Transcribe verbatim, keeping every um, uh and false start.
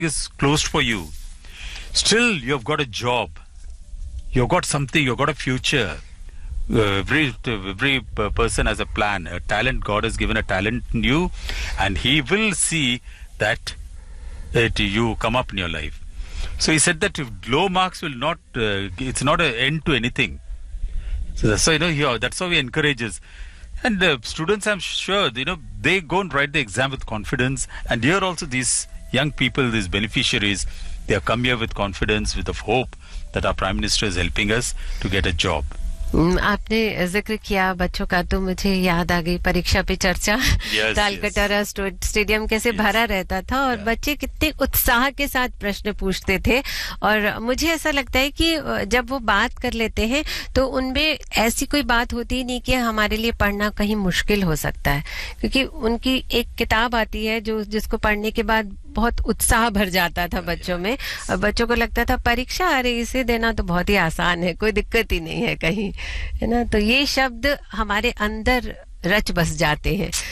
is closed for you, still you've got a job, you've got something, you've got a future. Uh, every every person has a plan, a talent. God has given a talent in you, and He will see that it, you come up in your life. So he said that if low marks will not, uh, it's not an end to anything. So that's why, you know, he, that's how he encourages. And uh, students, I'm sure, you know, they go and write the exam with confidence. And here also these young people, these beneficiaries, they have come here with confidence, with the hope that our Prime Minister is helping us to get a job. आपने जिक्र किया बच्चों का, तो मुझे याद आ गई परीक्षा पे चर्चा. yes, Talkatora yes. स्टेडियम कैसे yes. भरा रहता था और yeah. बच्चे कितने उत्साह के साथ प्रश्न पूछते थे. और मुझे ऐसा लगता है कि जब वो बात कर लेते हैं तो उनमें ऐसी कोई बात होती ही नहीं कि हमारे लिए पढ़ना कहीं मुश्किल हो सकता है, क्योंकि उनकी एक किताब आती है जो जिसको पढ़ने के बाद बहुत उत्साह भर जाता था बच्चों में, और बच्चों को लगता था परीक्षा, अरे इसे देना तो बहुत ही आसान है, कोई दिक्कत ही नहीं है कहीं, है ना. तो ये शब्द हमारे अंदर रच बस जाते हैं.